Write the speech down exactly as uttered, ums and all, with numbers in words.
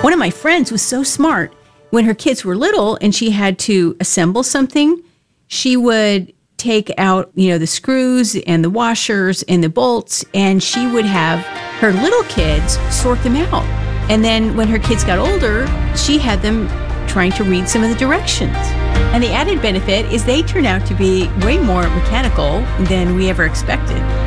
One of my friends was so smart. When her kids were little and she had to assemble something, she would take out, you know, the screws and the washers and the bolts, and she would have her little kids sort them out. And then when her kids got older, she had them trying to read some of the directions. And the added benefit is they turned out to be way more mechanical than we ever expected.